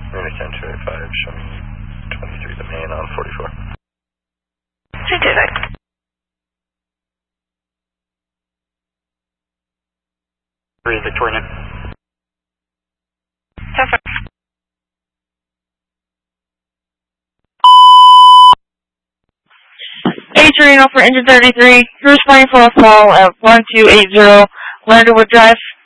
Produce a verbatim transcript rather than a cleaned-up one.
Unit ten two eight five, show me twenty-three the main on forty-four. Scientific. Three Victoria. Perfect. Adrian for engine thirty-three, responding for a call at one two eight zero Landwood Drive.